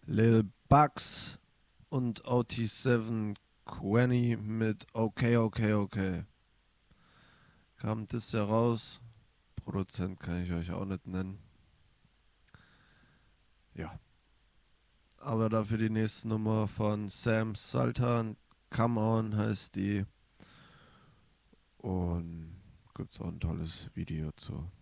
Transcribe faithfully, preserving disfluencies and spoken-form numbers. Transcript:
Lil Bugs und O T sieben Quenny mit Okay, okay, okay. Kam das ja raus. Produzent kann ich euch auch nicht nennen. Ja. Aber dafür die nächste Nummer von Sam Sultan. Come On heißt die. Und gibt's auch ein tolles Video zu.